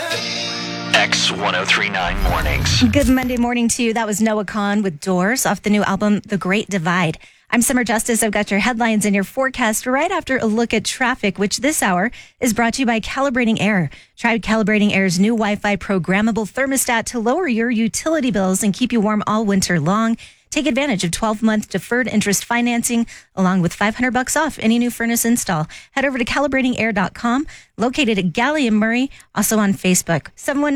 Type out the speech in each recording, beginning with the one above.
X1039 Mornings. Good Monday morning to you. That was Noah Kahan with Doors off the new album, The Great Divide. I'm Summer Justice. I've got your headlines and your forecast right after a look at traffic, which this hour is brought to you by Calibrating Air. Try Calibrating Air's new Wi-Fi programmable thermostat to lower your utility bills and keep you warm all winter long. Take advantage of 12-month deferred interest financing along with $500 off any new furnace install. Head over to calibratingair.com, located at Galley and Murray, also on Facebook.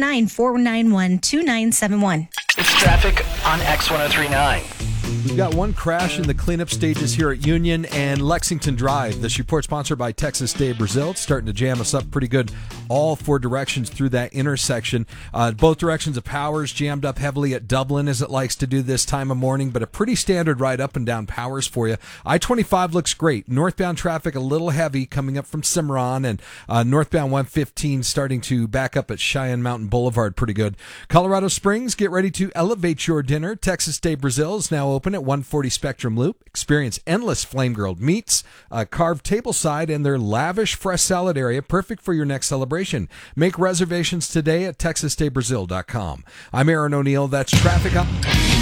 719-491-2971. It's traffic on X1039. We've got one crash in the cleanup stages here at Union and Lexington Drive. This report sponsored by Texas Day Brazil. It's starting to jam us up pretty good all four directions through that intersection. Both directions of Powers jammed up heavily at Dublin as it likes to do this time of morning, but a pretty standard ride up and down Powers for you. I-25 looks great. Northbound traffic a little heavy coming up from Cimarron, and northbound 115 starting to back up at Cheyenne Mountain Boulevard pretty good. Colorado Springs, get ready to elevate your dinner. Texas Day Brazil is now open at 140 Spectrum Loop. Experience endless flame-grilled meats, carved tableside, and their lavish fresh salad area, perfect for your next celebration. Make reservations today at TexasDayBrazil.com. I'm Aaron O'Neill. That's traffic on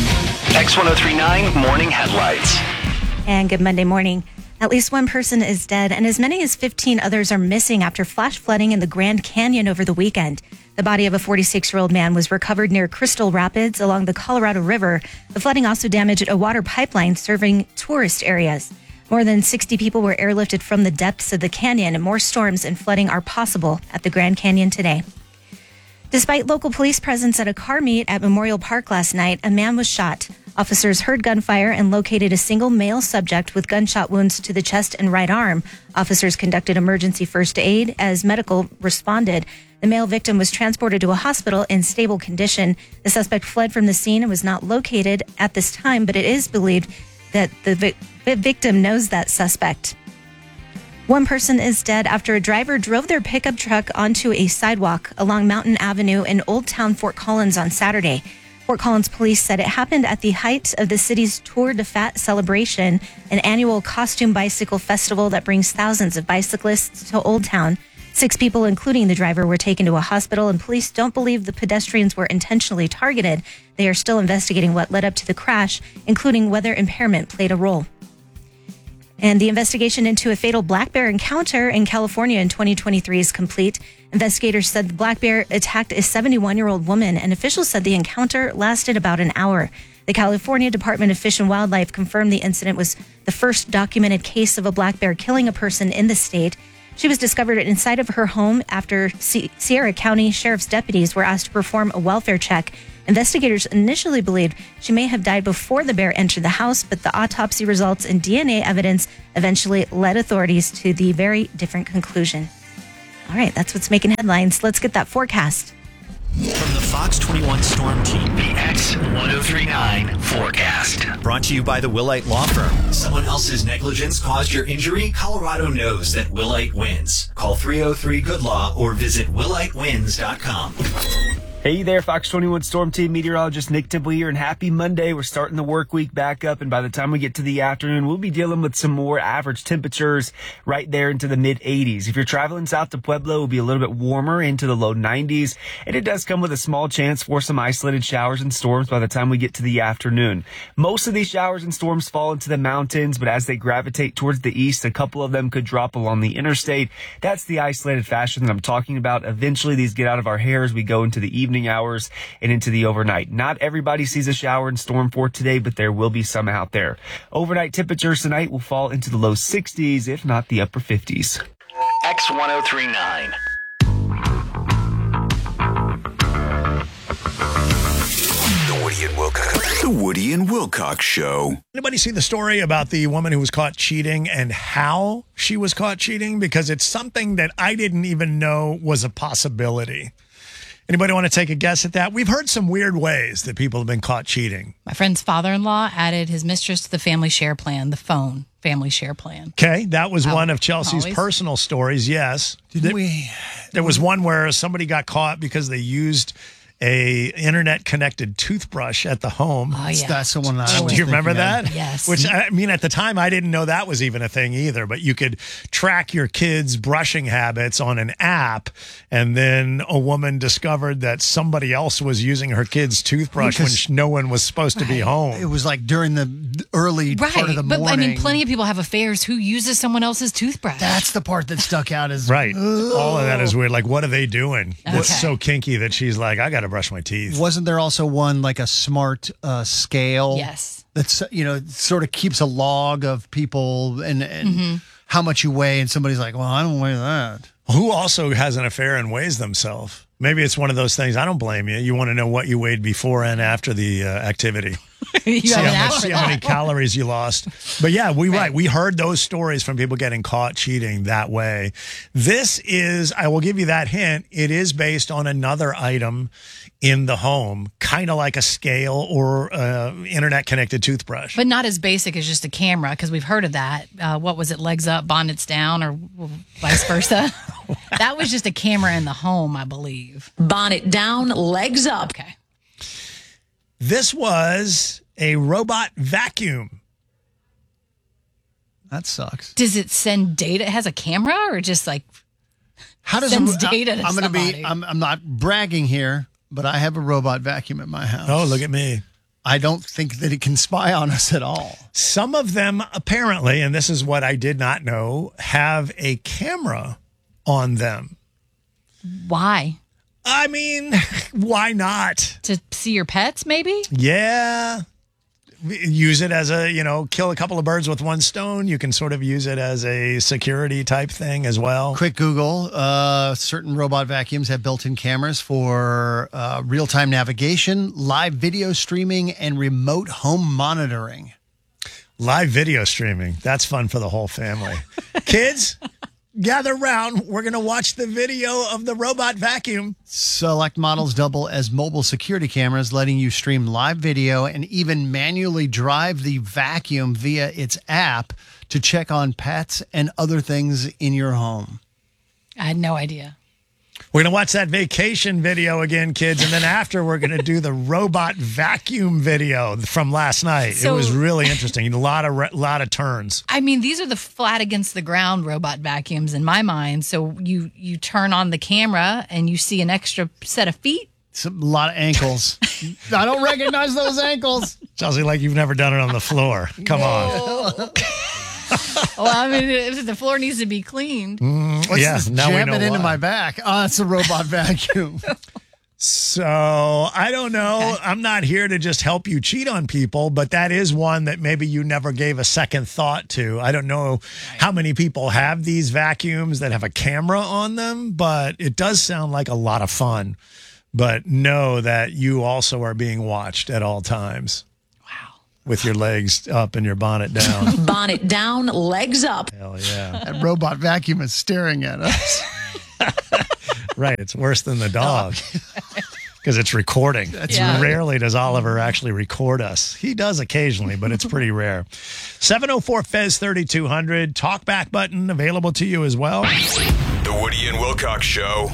X1039 Morning Headlights. And good Monday morning. At least one person is dead and as many as 15 others are missing after flash flooding in the Grand Canyon over the weekend. The body of a 46-year-old man was recovered near Crystal Rapids along the Colorado River. The flooding also damaged a water pipeline serving tourist areas. More than 60 people were airlifted from the depths of the canyon, and more storms and flooding are possible at the Grand Canyon today. Despite local police presence at a car meet at Memorial Park last night, a man was shot. Officers heard gunfire and located a single male subject with gunshot wounds to the chest and right arm. Officers conducted emergency first aid as medical responded. The male victim was transported to a hospital in stable condition. The suspect fled from the scene and was not located at this time, but it is believed that the victim knows that suspect. One person is dead after a driver drove their pickup truck onto a sidewalk along Mountain Avenue in Old Town Fort Collins on Saturday. Fort Collins police said it happened at the height of the city's Tour de Fat celebration, an annual costume bicycle festival that brings thousands of bicyclists to Old Town. 6 people, including the driver, were taken to a hospital, and police don't believe the pedestrians were intentionally targeted. They are still investigating what led up to the crash, including whether impairment played a role. And the investigation into a fatal black bear encounter in California in 2023 is complete. Investigators said the black bear attacked a 71-year-old woman, and officials said the encounter lasted about an hour. The California Department of Fish and Wildlife confirmed the incident was the first documented case of a black bear killing a person in the state. She was discovered inside of her home after Sierra County Sheriff's deputies were asked to perform a welfare check. Investigators initially believed she may have died before the bear entered the house, but the autopsy results and DNA evidence eventually led authorities to the very different conclusion. All right, that's what's making headlines. Let's get that forecast. From the Fox 21 Storm Team, the X1039 Forecast. Brought to you by the Willite Law Firm. Someone else's negligence caused your injury? Colorado knows that Willite wins. Call 303-GOOD-LAW or visit willitewins.com. Hey there, Fox 21 Storm Team meteorologist Nick Temple here, and happy Monday. We're starting the work week back up, and by the time we get to the afternoon, we'll be dealing with some more average temperatures right there into the mid-80s. If you're traveling south to Pueblo, it'll be a little bit warmer into the low 90s, and it does come with a small chance for some isolated showers and storms by the time we get to the afternoon. Most of these showers and storms fall into the mountains, but as they gravitate towards the east, a couple of them could drop along the interstate. That's the isolated fashion that I'm talking about. Eventually, these get out of our hair as we go into the evening hours and into the overnight. Not everybody sees a shower and storm for today, but there will be some out there. Overnight temperatures tonight will fall into the low 60s, if not the upper 50s. X1039. The Woody and Wilcox Show. Anybody see the story about the woman who was caught cheating and how she was caught cheating? Because it's something that I didn't even know was a possibility. Anybody want to take a guess at that? We've heard some weird ways that people have been caught cheating. My friend's father-in-law added his mistress to the family share plan, the phone family share plan. Okay, that was one of Chelsea's personal stories, yes. There was one where somebody got caught because they used a internet connected toothbrush at the home. Oh, yeah. That's the one I was Do you remember thinking of. that? Yes. Which, I mean, at the time, I didn't know that was even a thing either, but you could track your kids' brushing habits on an app. And then a woman discovered that somebody else was using her kid's toothbrush when no one was supposed to be home. It was like during the early part of the morning. But I mean, plenty of people have affairs. Who uses someone else's toothbrush? That's the part that stuck out as Right. All of that is weird. Like, what are they doing? It's Okay. so kinky that she's like, I got to brush my teeth. Wasn't there also one like a smart scale? Yes. That's sort of keeps a log of people and how much you weigh, and somebody's like, well, I don't weigh that. Who also has an affair and weighs themselves? Maybe it's one of those things. I don't blame you. You want to know what you weighed before and after the activity. You have an app for See how many that. calories you lost. But yeah, we heard those stories from people getting caught cheating that way. This is, I will give you that hint, it is based on another item in the home, kind of like a scale or internet connected toothbrush. But not as basic as just a camera, because we've heard of that. What was it, legs up, bonnets down, or vice versa? That was just a camera in the home, I believe. Bonnet down, legs up. Okay. This was a robot vacuum. That sucks. Does it send data? It has a camera, or just like How does sends data to I'm going to be. somebody? I'm not bragging here, but I have a robot vacuum at my house. Oh, look at me. I don't think that it can spy on us at all. Some of them apparently, and this is what I did not know, have a camera on them. why? I mean, why not? To see your pets, maybe? Yeah. Use it as a, kill a couple of birds with one stone. You can sort of use it as a security type thing as well. Quick Google. Certain robot vacuums have built-in cameras for real-time navigation, live video streaming, and remote home monitoring. Live video streaming. That's fun for the whole family. Kids, gather round. We're going to watch the video of the robot vacuum. Select models double as mobile security cameras, letting you stream live video and even manually drive the vacuum via its app to check on pets and other things in your home. I had no idea. We're going to watch that vacation video again, kids. And then after, we're going to do the robot vacuum video from last night. So- it was really interesting. A lot of turns. I mean, these are the flat against the ground robot vacuums in my mind. So you turn on the camera and you see an extra set of feet. It's a lot of ankles. I don't recognize those ankles. Chelsea, like you've never done it on the floor. Come on. Well, I mean, if the floor needs to be cleaned. What's Yeah, this? now we Jam know it into why. my back. Oh, it's a robot vacuum. So I don't know. Okay. I'm not here to just help you cheat on people, but that is one that maybe you never gave a second thought to. I don't know how many people have these vacuums that have a camera on them, but it does sound like a lot of fun. But know that you also are being watched at all times. Wow. With your legs up and your bonnet down. Bonnet down, legs up. Hell yeah. That robot vacuum is staring at us. Right. It's worse than the dog because it's recording. Yeah. Rarely does Oliver actually record us. He does occasionally, but it's pretty rare. 704 Fez 3200. Talkback button available to you as well. The Woody and Wilcox Show.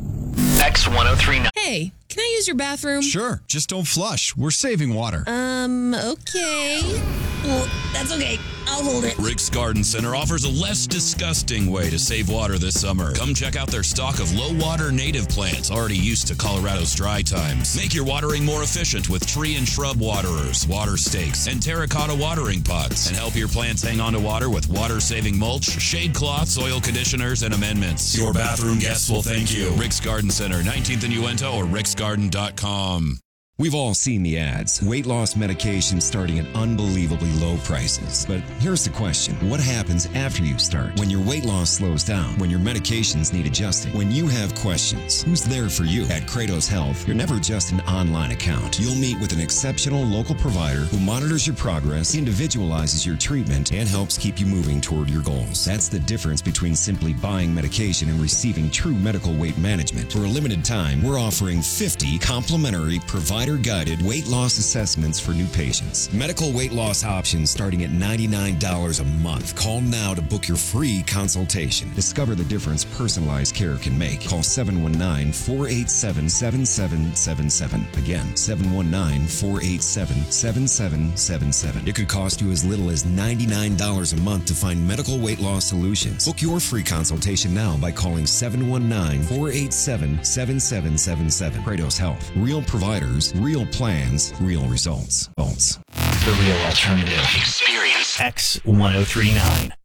X1039. Hey, can I use your bathroom? Sure, just don't flush. We're saving water. Okay. Well, that's okay. I'll hold it. Rick's Garden Center offers a less disgusting way to save water this summer. Come check out their stock of low-water native plants already used to Colorado's dry times. Make your watering more efficient with tree and shrub waterers, water stakes, and terracotta watering pots. And help your plants hang on to water with water-saving mulch, shade cloths, soil conditioners, and amendments. Your bathroom guests will thank you. Rick's Garden Center, 19th and Uinta, or ricksgarden.com. We've all seen the ads. Weight loss medication starting at unbelievably low prices. But here's the question. What happens after you start? When your weight loss slows down? When your medications need adjusting? When you have questions? Who's there for you? At Kratos Health, you're never just an online account. You'll meet with an exceptional local provider who monitors your progress, individualizes your treatment, and helps keep you moving toward your goals. That's the difference between simply buying medication and receiving true medical weight management. For a limited time, we're offering 50 complimentary provider provider-guided weight loss assessments for new patients. Medical weight loss options starting at $99 a month. Call now to book your free consultation. Discover the difference personalized care can make. Call 719-487-7777. Again, 719-487-7777. It could cost you as little as $99 a month to find medical weight loss solutions. Book your free consultation now by calling 719-487-7777. Kratos Health. Real providers, real plans, real results. The real alternative. Experience X1039.